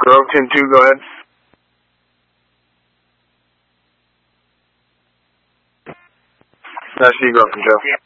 Hello, 10-2, go ahead. Nice to see you go from Joe.